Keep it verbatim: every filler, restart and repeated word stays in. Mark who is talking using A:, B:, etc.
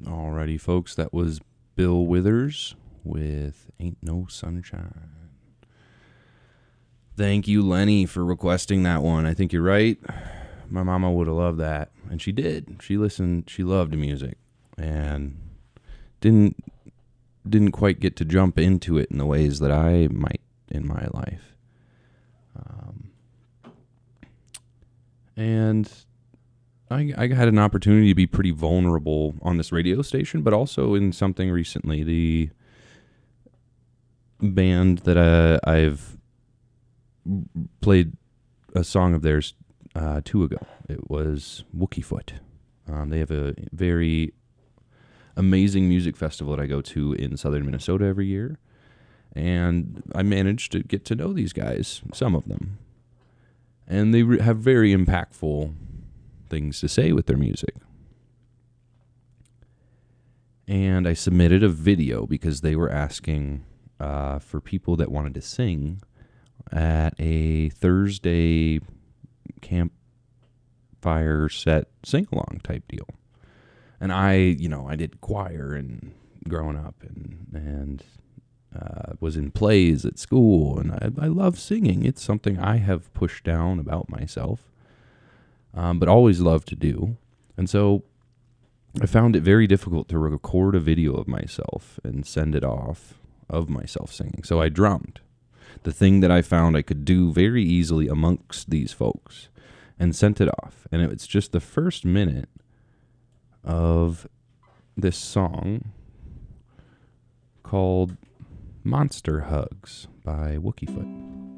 A: Alrighty, folks, that was Bill Withers with Ain't No Sunshine. Thank you, Lenny, for requesting that one. I think you're right. My mama would have loved that, and she did. She listened, she loved music, and didn't didn't quite get to jump into it in the ways that I might in my life. Um, and I, I had an opportunity to be pretty vulnerable on this radio station, but also in something recently. The band that uh, I've played a song of theirs uh, two ago. It was Wookiefoot. Um, they have a very amazing music festival that I go to in southern Minnesota every year. And I managed to get to know these guys, some of them. And they re- have very impactful things to say with their music. And I submitted a video because they were asking uh, for people that wanted to sing at a Thursday campfire set sing-along type deal. And I, you know, I did choir and growing up and and uh, was in plays at school, and I, I love singing. It's something I have pushed down about myself, um, but always loved to do. And so I found it very difficult to record a video of myself and send it off of myself singing. So I drummed. The thing that I found I could do very easily amongst these folks, and sent it off. And it's just the first minute of this song called Monster Hugs by Wookiefoot.